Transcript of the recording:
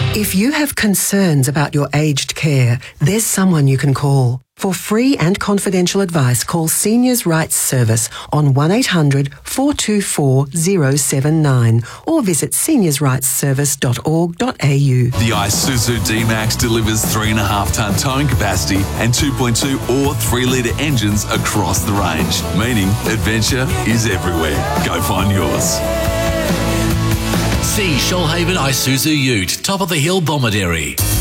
If you have concerns about your aged care, there's someone you can call. For free and confidential advice, call Seniors Rights Service on 1800 424 079 or visit seniorsrightsservice.org.au. The Isuzu D-Max delivers 3.5 tonne towing capacity and 2.2 or 3 litre engines across the range, meaning adventure is everywhere. Go find yours. See Shoalhaven Isuzu Ute, top of the hill Bomaderry.